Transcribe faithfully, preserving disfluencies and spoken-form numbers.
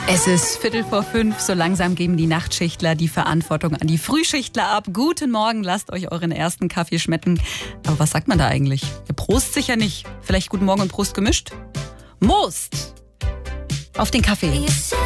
Es ist Viertel vor fünf, so langsam geben die Nachtschichtler die Verantwortung an die Frühschichtler ab. Guten Morgen, lasst euch euren ersten Kaffee schmecken. Aber was sagt man da eigentlich? Ja, Prost sicher nicht. Vielleicht guten Morgen und Prost gemischt? Most! Auf den Kaffee.